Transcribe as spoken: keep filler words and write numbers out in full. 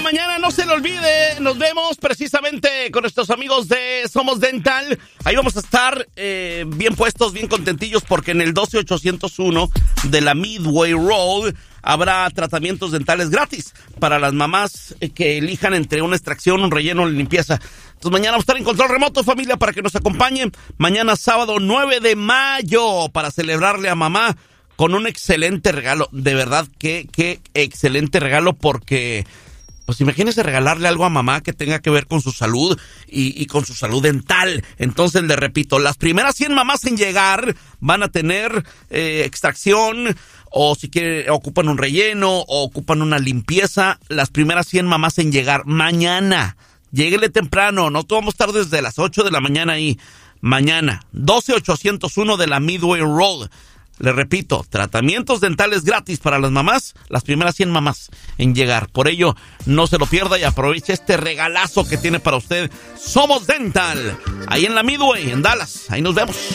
mañana, no se le olvide, nos vemos precisamente con nuestros amigos de Somos Dental. Ahí vamos a estar eh, bien puestos, bien contentillos, porque en el doce ochocientos uno de la Midway Road habrá tratamientos dentales gratis para las mamás que elijan entre una extracción, un relleno o limpieza. Entonces mañana vamos a estar en control remoto, familia, para que nos acompañen. Mañana sábado nueve de mayo para celebrarle a mamá con un excelente regalo. De verdad, qué, qué excelente regalo, porque pues imagínese regalarle algo a mamá que tenga que ver con su salud y, y con su salud dental. Entonces le repito, las primeras cien mamás en llegar van a tener eh, extracción, o si quieren, ocupan un relleno, o ocupan una limpieza. Las primeras cien mamás en llegar mañana. Lléguele temprano, no vamos a estar desde las ocho de la mañana ahí. Mañana, doce ochocientos uno de la Midway Road. Le repito, tratamientos dentales gratis para las mamás, las primeras cien mamás en llegar. Por ello, no se lo pierda y aproveche este regalazo que tiene para usted Somos Dental, ahí en la Midway, en Dallas. Ahí nos vemos.